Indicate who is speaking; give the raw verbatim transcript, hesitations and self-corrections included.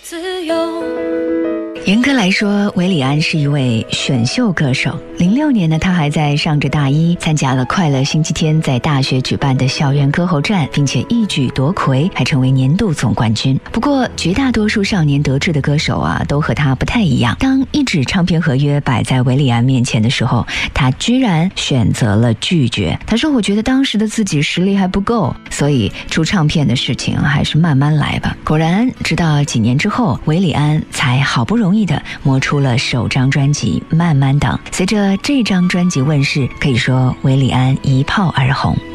Speaker 1: 自由。
Speaker 2: 严格来说，韦礼安是一位选秀歌手。零六年呢，他还在上着大一，参加了快乐星期天在大学举办的校园歌喉战，并且一举夺魁，还成为年度总冠军。不过，绝大多数少年得志的歌手啊，都和他不太一样。当一纸唱片合约摆在韦礼安面前的时候，他居然选择了拒绝。他说：“我觉得当时的自己实力还不够，所以出唱片的事情还是慢慢来吧。”果然，直到几年之后，韦礼安才好不容易的磨出了首张专辑《慢慢等》。随着这张专辑问世，可以说韦礼安一炮而红。